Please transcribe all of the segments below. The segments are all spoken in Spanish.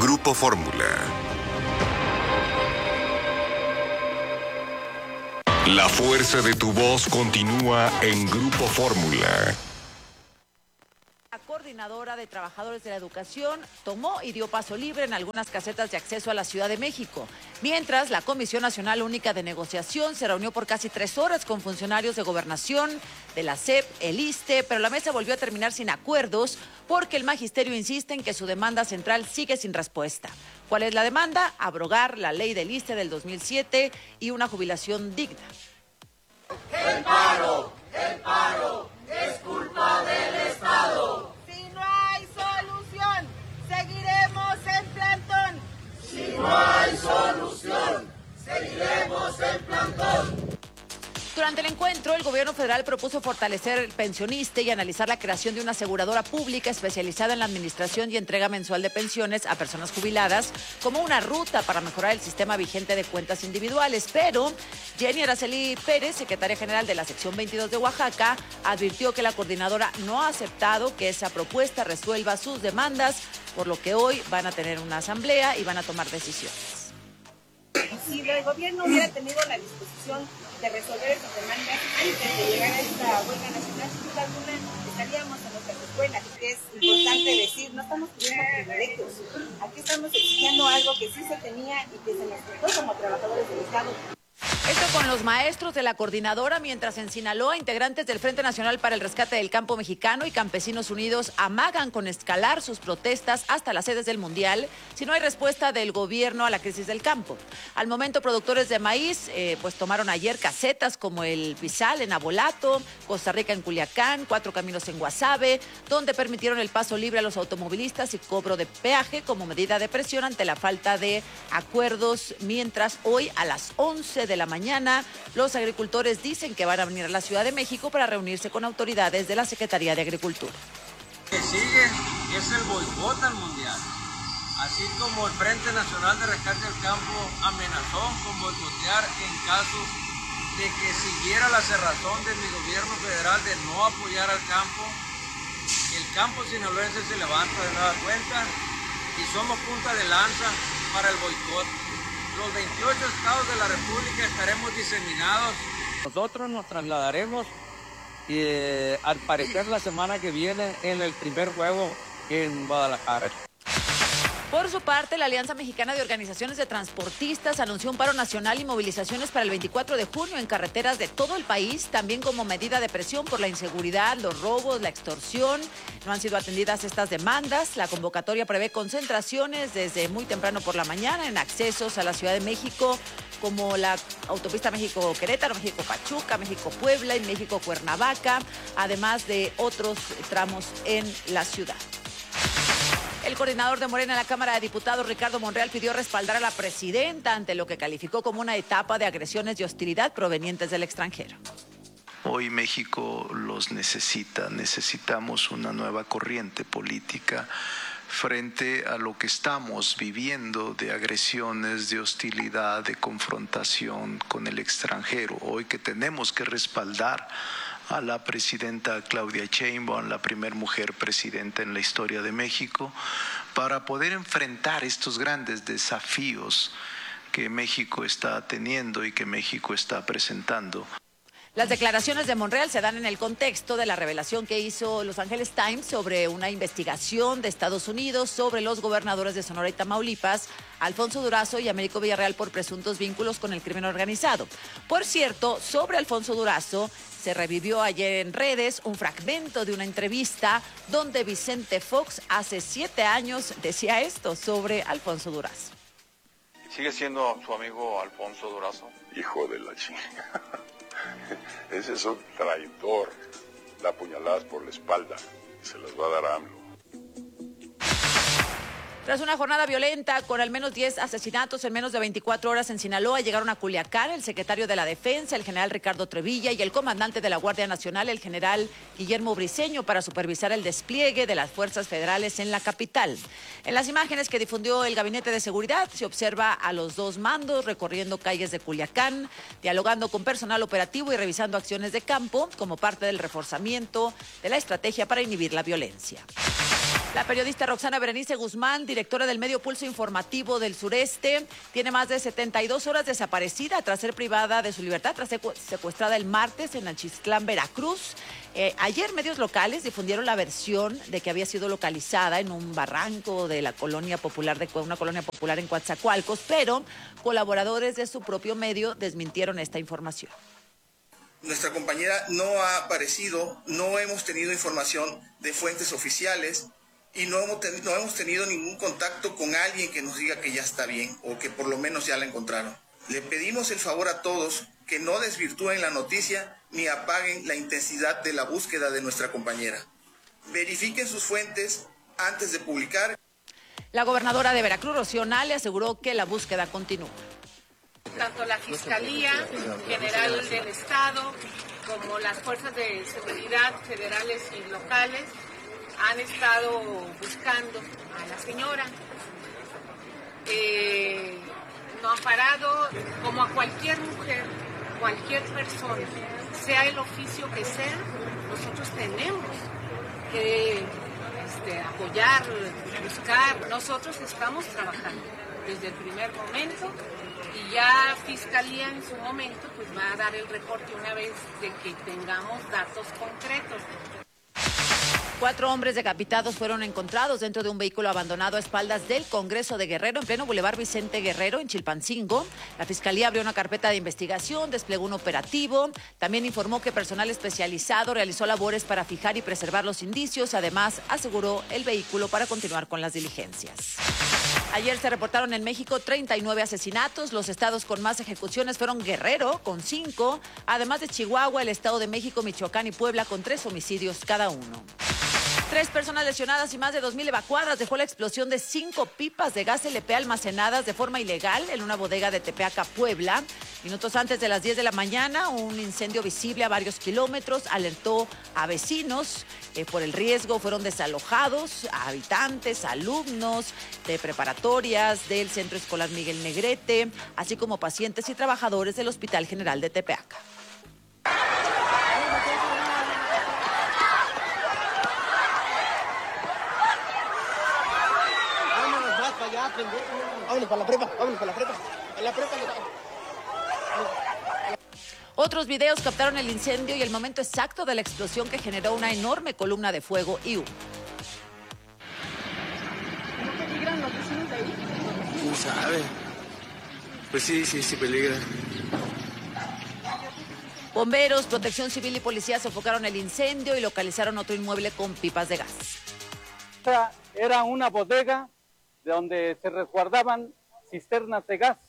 Grupo Fórmula. La fuerza de tu voz continúa en Grupo Fórmula. La coordinadora de trabajadores de la educación tomó y dio paso libre en algunas casetas de acceso a la Ciudad de México, mientras la Comisión Nacional Única de Negociación se reunió por casi 3 horas con funcionarios de Gobernación, de la SEP, el ISSSTE, pero la mesa volvió a terminar sin acuerdos porque el magisterio insiste en que su demanda central sigue sin respuesta. ¿Cuál es la demanda? Abrogar la ley del ISSSTE del 2007 y una jubilación digna. El paro es culpa del Estado. Si no hay solución, seguiremos en plantón. Si no hay solución, seguiremos en plantón. Durante el encuentro, el gobierno federal propuso fortalecer el pensionista y analizar la creación de una aseguradora pública especializada en la administración y entrega mensual de pensiones a personas jubiladas como una ruta para mejorar el sistema vigente de cuentas individuales. Pero Jenny Araceli Pérez, secretaria general de la sección 22 de Oaxaca, advirtió que la coordinadora no ha aceptado que esa propuesta resuelva sus demandas, por lo que hoy van a tener una asamblea y van a tomar decisiones. Si el gobierno hubiera tenido la disposición de resolver esas demandas antes de llegar a esta huelga nacional, sin duda alguna estaríamos en nuestras escuelas. Es importante decir, no estamos pidiendo privilegios, aquí estamos exigiendo algo que sí se tenía y que se nos quitó como trabajadores del Estado. Esto con los maestros de la coordinadora, mientras en Sinaloa, integrantes del Frente Nacional para el Rescate del Campo Mexicano y Campesinos Unidos amagan con escalar sus protestas hasta las sedes del Mundial si no hay respuesta del gobierno a la crisis del campo. Al momento, productores de maíz pues tomaron ayer casetas como el Pizal en Abolato, Costa Rica en Culiacán, Cuatro Caminos en Guasave, donde permitieron el paso libre a los automovilistas y cobro de peaje como medida de presión ante la falta de acuerdos, mientras hoy a las 11 de la mañana los agricultores dicen que van a venir a la Ciudad de México para reunirse con autoridades de la Secretaría de Agricultura. Que sigue es el boicot al mundial, así como el Frente Nacional de Rescate del Campo amenazó con boicotear en caso de que siguiera la cerrazón de mi gobierno federal de no apoyar al campo. El campo sinaloense se levanta de nueva cuenta y somos punta de lanza para el boicot. Los 28 estados de la República estaremos diseminados. Nosotros nos trasladaremos al parecer la semana que viene en el primer juego en Guadalajara. Por su parte, la Alianza Mexicana de Organizaciones de Transportistas anunció un paro nacional y movilizaciones para el 24 de junio en carreteras de todo el país, también como medida de presión por la inseguridad, los robos, la extorsión. No han sido atendidas estas demandas. La convocatoria prevé concentraciones desde muy temprano por la mañana en accesos a la Ciudad de México, como la autopista México-Querétaro, México-Pachuca, México-Puebla y México-Cuernavaca, además de otros tramos en la ciudad. El coordinador de Morena en la Cámara de Diputados, Ricardo Monreal, pidió respaldar a la presidenta ante lo que calificó como una etapa de agresiones y hostilidad provenientes del extranjero. Hoy México los necesita, necesitamos una nueva corriente política frente a lo que estamos viviendo de agresiones, de hostilidad, de confrontación con el extranjero. Hoy que tenemos que respaldar a la presidenta Claudia Sheinbaum, la primera mujer presidenta en la historia de México, para poder enfrentar estos grandes desafíos que México está teniendo y que México está presentando. Las declaraciones de Monreal se dan en el contexto de la revelación que hizo Los Angeles Times sobre una investigación de Estados Unidos sobre los gobernadores de Sonora y Tamaulipas, Alfonso Durazo y Américo Villarreal, por presuntos vínculos con el crimen organizado. Por cierto, sobre Alfonso Durazo, se revivió ayer en redes un fragmento de una entrevista donde Vicente Fox hace 7 años decía esto sobre Alfonso Durazo. ¿Sigue siendo su amigo Alfonso Durazo? Hijo de la chinga. Ese es un traidor. Da puñaladas por la espalda y se las va a dar a AMLO. Tras una jornada violenta con al menos 10 asesinatos en menos de 24 horas en Sinaloa, llegaron a Culiacán el secretario de la Defensa, el general Ricardo Trevilla, y el comandante de la Guardia Nacional, el general Guillermo Briceño, para supervisar el despliegue de las fuerzas federales en la capital. En las imágenes que difundió el Gabinete de Seguridad, se observa a los dos mandos recorriendo calles de Culiacán, dialogando con personal operativo y revisando acciones de campo como parte del reforzamiento de la estrategia para inhibir la violencia. La periodista Roxana Berenice Guzmán, directora del medio Pulso Informativo del Sureste, tiene más de 72 horas desaparecida tras ser privada de su libertad, tras ser secuestrada el martes en Achistlán, Veracruz. Ayer medios locales difundieron la versión de que había sido localizada en un barranco de la colonia popular una colonia popular en Coatzacoalcos, pero colaboradores de su propio medio desmintieron esta información. Nuestra compañera no ha aparecido, no hemos tenido información de fuentes oficiales y no hemos tenido ningún contacto con alguien que nos diga que ya está bien o que por lo menos ya la encontraron. Le pedimos el favor a todos que no desvirtúen la noticia ni apaguen la intensidad de la búsqueda de nuestra compañera. Verifiquen sus fuentes antes de publicar. La gobernadora de Veracruz, Rocío Nale, aseguró que la búsqueda continúa. Tanto la Fiscalía General del Estado como las fuerzas de seguridad federales y locales han estado buscando a la señora. No han parado, como a cualquier mujer, cualquier persona, sea el oficio que sea, nosotros tenemos que apoyar, buscar. Nosotros estamos trabajando desde el primer momento y ya Fiscalía en su momento pues va a dar el reporte una vez de que tengamos datos concretos. 4 hombres decapitados fueron encontrados dentro de un vehículo abandonado a espaldas del Congreso de Guerrero, en pleno Boulevard Vicente Guerrero, en Chilpancingo. La Fiscalía abrió una carpeta de investigación, desplegó un operativo. También informó que personal especializado realizó labores para fijar y preservar los indicios. Además, aseguró el vehículo para continuar con las diligencias. Ayer se reportaron en México 39 asesinatos. Los estados con más ejecuciones fueron Guerrero, con 5, además de Chihuahua, el Estado de México, Michoacán y Puebla, con 3 homicidios cada uno. 3 personas lesionadas y más de 2,000 evacuadas dejó la explosión de 5 pipas de gas LP almacenadas de forma ilegal en una bodega de Tepeaca, Puebla. Minutos antes de las 10 de la mañana, un incendio visible a varios kilómetros alertó a vecinos. Por el riesgo fueron desalojados a habitantes, alumnos de preparatorias del Centro Escolar Miguel Negrete, así como pacientes y trabajadores del Hospital General de Tepeaca. Vámonos para la prepa, vámonos para la prepa. En la prepa. Otros videos captaron el incendio y el momento exacto de la explosión que generó una enorme columna de fuego y humo. ¿No peligran los vecinos de ahí? ¿Quién sabe? Pues sí peligran. Bomberos, Protección Civil y policía sofocaron el incendio y localizaron otro inmueble con pipas de gas. Era una bodega donde se resguardaban cisternas de gas.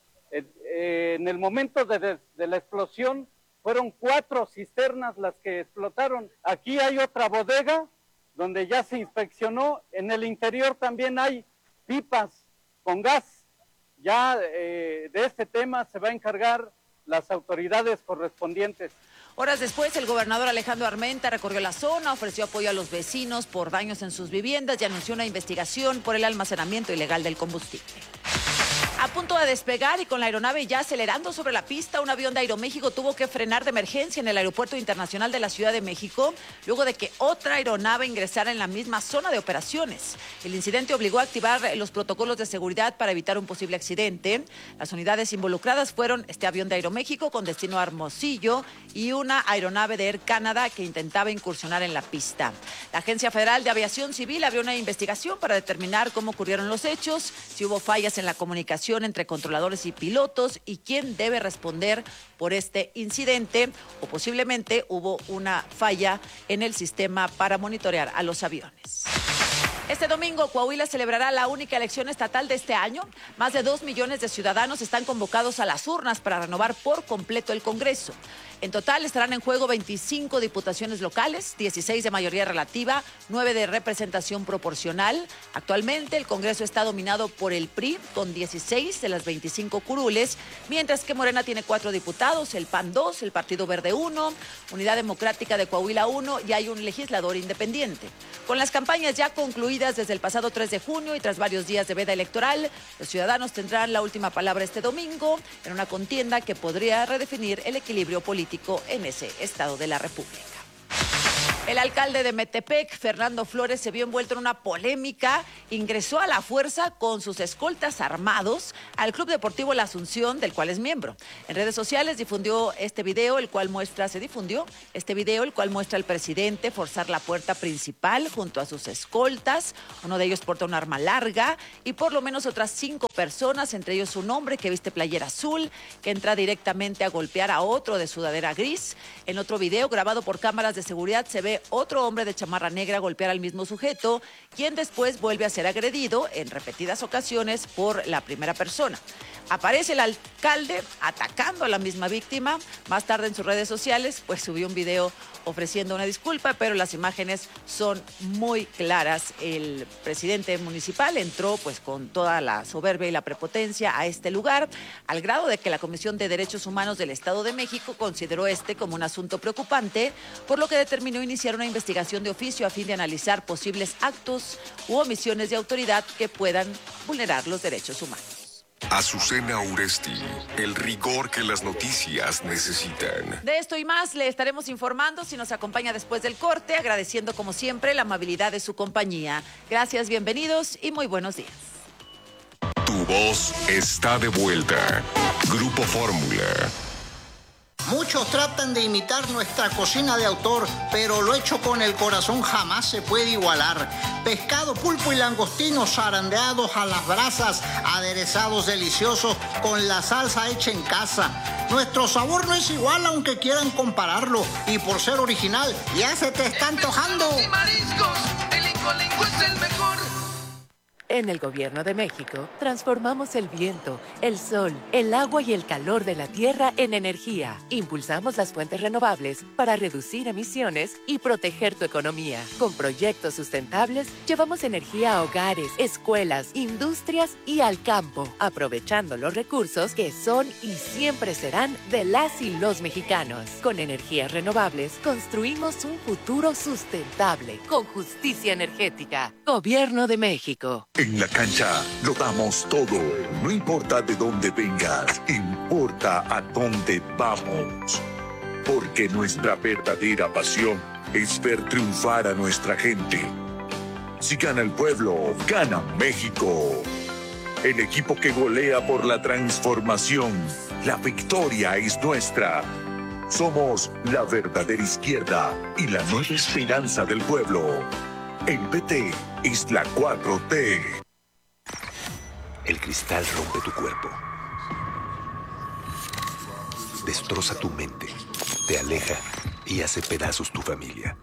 En el momento de la explosión fueron 4 cisternas las que explotaron. Aquí hay otra bodega donde ya se inspeccionó. En el interior también hay pipas con gas. Ya de este tema se va a encargar las autoridades correspondientes. Horas después, el gobernador Alejandro Armenta recorrió la zona, ofreció apoyo a los vecinos por daños en sus viviendas y anunció una investigación por el almacenamiento ilegal del combustible. A punto de despegar y con la aeronave ya acelerando sobre la pista, un avión de Aeroméxico tuvo que frenar de emergencia en el Aeropuerto Internacional de la Ciudad de México, luego de que otra aeronave ingresara en la misma zona de operaciones. El incidente obligó a activar los protocolos de seguridad para evitar un posible accidente. Las unidades involucradas fueron este avión de Aeroméxico con destino a Hermosillo y una aeronave de Air Canada que intentaba incursionar en la pista. La Agencia Federal de Aviación Civil abrió una investigación para determinar cómo ocurrieron los hechos, si hubo fallas en la comunicación entre controladores y pilotos y quién debe responder por este incidente, o posiblemente hubo una falla en el sistema para monitorear a los aviones. Este domingo, Coahuila celebrará la única elección estatal de este año. Más de 2 millones de ciudadanos están convocados a las urnas para renovar por completo el Congreso. En total estarán en juego 25 diputaciones locales, 16 de mayoría relativa, 9 de representación proporcional. Actualmente el Congreso está dominado por el PRI con 16 de las 25 curules, mientras que Morena tiene 4 diputados, el PAN 2, el Partido Verde 1, Unidad Democrática de Coahuila 1 y hay un legislador independiente. Con las campañas ya concluidas desde el pasado 3 de junio y tras varios días de veda electoral, los ciudadanos tendrán la última palabra este domingo en una contienda que podría redefinir el equilibrio político en ese estado de la República. El alcalde de Metepec, Fernando Flores, se vio envuelto en una polémica. Ingresó a la fuerza con sus escoltas armados al Club Deportivo La Asunción, del cual es miembro. En redes sociales se difundió este video, el cual muestra al presidente forzar la puerta principal junto a sus escoltas. Uno de ellos porta un arma larga y por lo menos otras 5 personas, entre ellos un hombre que viste playera azul, que entra directamente a golpear a otro de sudadera gris. En otro video grabado por cámaras de seguridad se ve otro hombre de chamarra negra golpear al mismo sujeto, quien después vuelve a ser agredido en repetidas ocasiones por la primera persona. Aparece el alcalde atacando a la misma víctima. Más tarde en sus redes sociales, pues subió un video ofreciendo una disculpa, pero las imágenes son muy claras. El presidente municipal entró pues con toda la soberbia y la prepotencia a este lugar, al grado de que la Comisión de Derechos Humanos del Estado de México consideró como un asunto preocupante, por lo que determinó iniciar una investigación de oficio a fin de analizar posibles actos u omisiones de autoridad que puedan vulnerar los derechos humanos. Azucena Uresti, el rigor que las noticias necesitan. De esto y más le estaremos informando si nos acompaña después del corte, agradeciendo como siempre la amabilidad de su compañía. Gracias, bienvenidos y muy buenos días. Tu voz está de vuelta. Grupo Fórmula. Muchos tratan de imitar nuestra cocina de autor, pero lo hecho con el corazón jamás se puede igualar. Pescado, pulpo y langostinos zarandeados a las brasas, aderezados deliciosos con la salsa hecha en casa. Nuestro sabor no es igual aunque quieran compararlo, y por ser original ya se te está antojando. Y mariscos, el Incolinco es el mejor. En el Gobierno de México, transformamos el viento, el sol, el agua y el calor de la tierra en energía. Impulsamos las fuentes renovables para reducir emisiones y proteger tu economía. Con proyectos sustentables, llevamos energía a hogares, escuelas, industrias y al campo, aprovechando los recursos que son y siempre serán de las y los mexicanos. Con energías renovables, construimos un futuro sustentable, con justicia energética. Gobierno de México. En la cancha lo damos todo. No importa de dónde vengas, importa a dónde vamos. Porque nuestra verdadera pasión es ver triunfar a nuestra gente. Si gana el pueblo, gana México. El equipo que golea por la transformación. La victoria es nuestra. Somos la verdadera izquierda y la nueva esperanza del pueblo. El PT es la 4T. El cristal rompe tu cuerpo. Destroza tu mente. Te aleja y hace pedazos tu familia.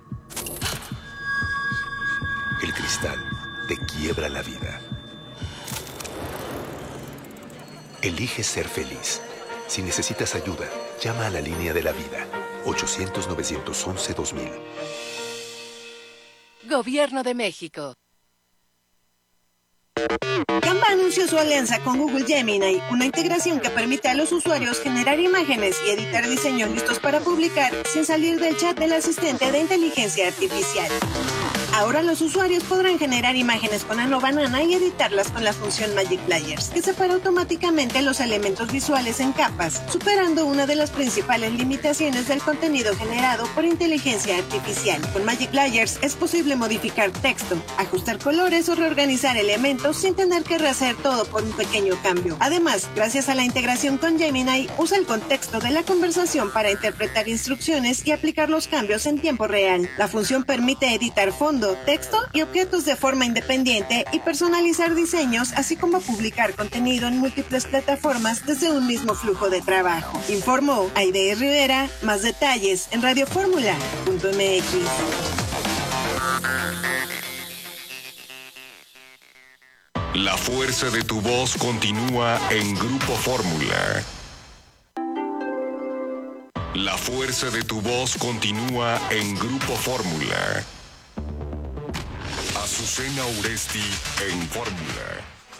El cristal te quiebra la vida. Elige ser feliz. Si necesitas ayuda, llama a la línea de la vida. 800-911-2000. Gobierno de México. Canva anunció su alianza con Google Gemini, una integración que permite a los usuarios generar imágenes y editar diseños listos para publicar sin salir del chat del asistente de inteligencia artificial. Ahora los usuarios podrán generar imágenes con Ano Banana y editarlas con la función Magic Layers, que separa automáticamente los elementos visuales en capas, superando una de las principales limitaciones del contenido generado por inteligencia artificial. Con Magic Layers es posible modificar texto, ajustar colores o reorganizar elementos sin tener que rehacer todo por un pequeño cambio. Además, gracias a la integración con Gemini, usa el contexto de la conversación para interpretar instrucciones y aplicar los cambios en tiempo real. La función permite editar fondo, texto y objetos de forma independiente y personalizar diseños, así como publicar contenido en múltiples plataformas desde un mismo flujo de trabajo. Informó Aide Rivera. Más detalles en radioformula.mx. La fuerza de tu voz continúa en Grupo Fórmula. La fuerza de tu voz continúa en Grupo Fórmula. Azucena Uresti en Fórmula.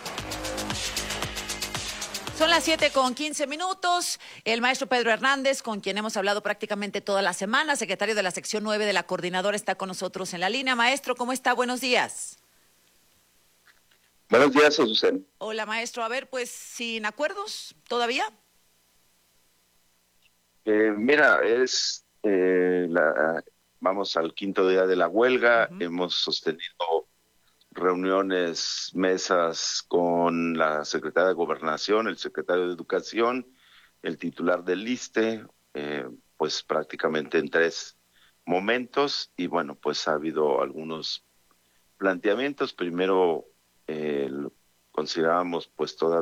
Son las 7:15. El maestro Pedro Hernández, con quien hemos hablado prácticamente toda la semana, secretario de la sección 9 de la Coordinadora, está con nosotros en la línea. Maestro, ¿cómo está? Buenos días. Buenos días, Azucena. Hola, maestro. A ver, pues, ¿sin acuerdos todavía? Mira, es vamos al 5º día de la huelga, hemos sostenido reuniones, mesas con la secretaria de Gobernación, el secretario de Educación, el titular del ISSSTE, pues prácticamente en 3 momentos, y bueno, pues ha habido algunos planteamientos. Primero, considerábamos pues todavía